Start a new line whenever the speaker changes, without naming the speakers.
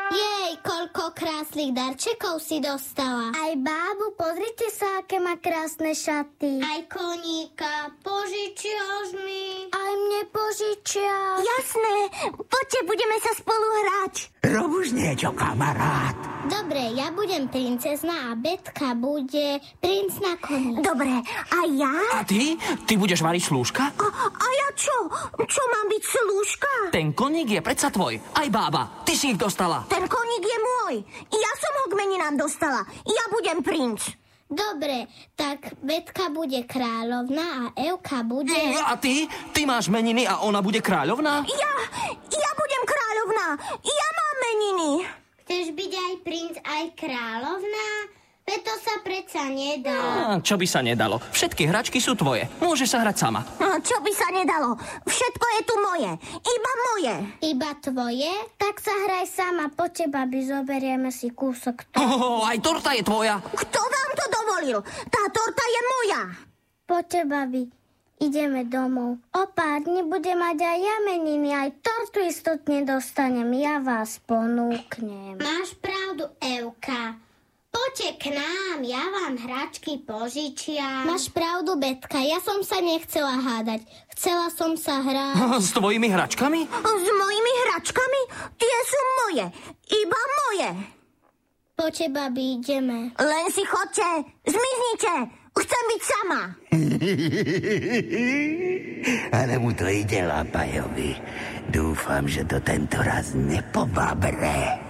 Jej, koľko krásnych darčekov si dostala.
Aj bábu, pozrite sa, aké má krásne šaty.
Aj koníka, požičiaš mi?
Aj mne požičia.
Jasné, poďte, budeme sa spolu hrať.
Rob už niečo, kamarát.
Dobre, ja budem princezna a Betka bude princ na koni.
Dobre, a ja?
A ty? Ty budeš variť slúžka?
A ja čo? Čo mám byť slúžka?
Ten koník je predsa tvoj. Aj bába, ty si ich dostala.
Ten koník je môj. Ja som ho k meninám dostala. Ja budem princ.
Dobre, tak Betka bude kráľovná a Evka bude...
A ty? Ty máš meniny a ona bude kráľovná?
Ja budem kráľovná. Ja mám meniny.
Chceš byť aj princ, aj kráľovná? To sa predsa nedá.
Čo by sa nedalo? Všetky hračky sú tvoje. Môžeš sa hrať sama.
Čo by sa nedalo? Všetko je tu moje. Iba moje.
Iba tvoje?
Tak sa hraj sama, poďte, babi, zoberieme si kúsok toho.
Aj torta je tvoja.
Kto vám to dovolil? Tá torta je moja.
Poďte, babi, ideme domov. O pár dní bude mať aj ja meniny, aj tortu istotne dostanem. Ja vás ponúknem.
Máš pravdu, Evka. Poďte k nám, ja vám hračky požičiam. Máš pravdu, Betka, ja som sa nechcela hádať. Chcela som sa hrať.
S tvojimi hračkami?
S mojimi hračkami? Tie sú moje. Iba moje.
Poďte, babi, ideme.
Len si chodte, zmiznite. Chcem byť sama.
Ale mu to ide, Lapajovi. Dúfam, že to tento raz nepobabre.